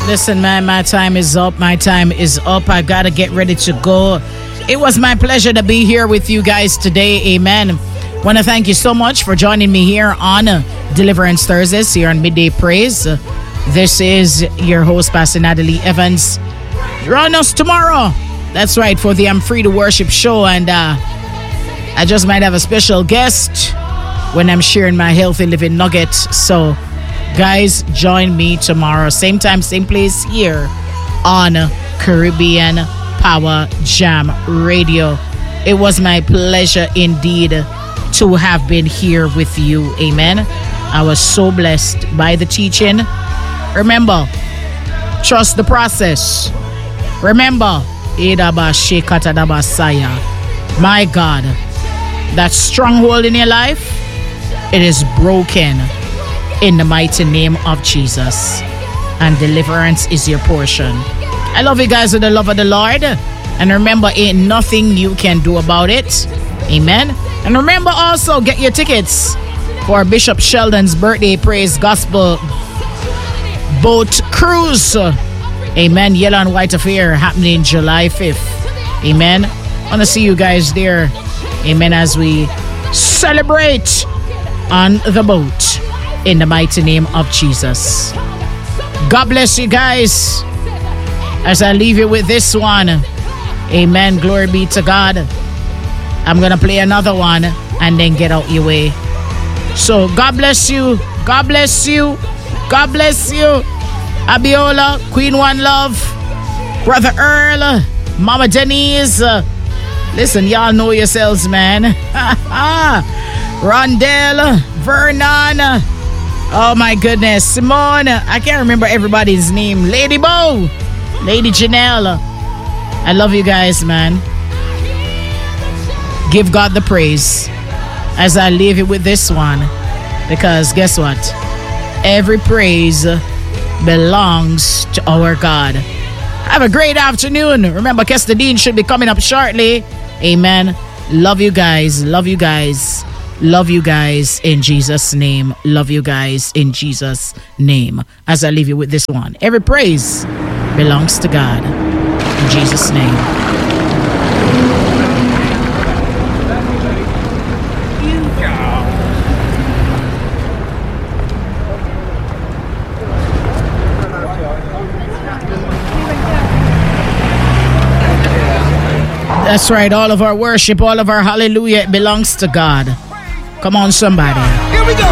Listen, man, my time is up. My time is up. I gotta get ready to go. It was my pleasure to be here with you guys today. Amen. Want to thank you so much for joining me here on Deliverance Thursdays here on Midday Praise. This is your host, Pastor Natalie Evans. Join us tomorrow. That's right, for the I'm Free to Worship show. And I just might have a special guest when I'm sharing my healthy living nugget. So, guys, join me tomorrow. Same time, same place here on Caribbean Power Jam Radio. It was my pleasure indeed to have been here with you. Amen. I was so blessed by the teaching. Remember, trust the process. Remember, my God, that stronghold in your life, it is broken in the mighty name of Jesus. And deliverance is your portion. I love you guys with the love of the Lord. And remember, ain't nothing you can do about it. Amen. And remember also, get your tickets for Bishop Sheldon's birthday praise gospel boat cruise. Amen. Yellow and White Affair happening July 5th. Amen. I want to see you guys there. Amen. As we celebrate on the boat in the mighty name of Jesus. God bless you guys as I leave you with this one. Amen. Glory be to God. I'm going to play another one and then get out your way. So God bless you. God bless you. God bless you. Abiola, Queen One Love, Brother Earl, Mama Denise. Listen, y'all know yourselves, man. Rondell, Vernon. Oh my goodness. Simone. I can't remember everybody's name. Lady Bo. Lady Janelle. I love you guys, man. Give God the praise as I leave you with this one. Because guess what? Every praise belongs to our God. Have a great afternoon. Remember, Kester Dean should be coming up shortly. Amen. Love you guys. Love you guys. Love you guys in Jesus' name. Love you guys in Jesus' name. As I leave you with this one. Every praise belongs to God. In Jesus' name. That's right. All of our worship, all of our hallelujah, it belongs to God. Come on, somebody. Here we go.